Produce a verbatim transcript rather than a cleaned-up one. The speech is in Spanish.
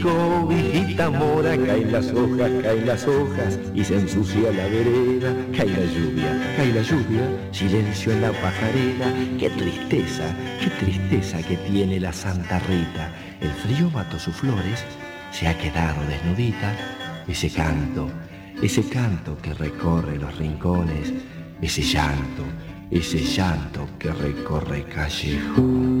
Cobijita mora, caen las hojas, caen las hojas y se ensucia la vereda. Cae la lluvia, cae la lluvia, silencio en la pajarera. Qué tristeza, qué tristeza que tiene la Santa Rita. El frío mató sus flores, se ha quedado desnudita. Ese canto, ese canto que recorre los rincones, ese llanto, ese llanto que recorre callejón.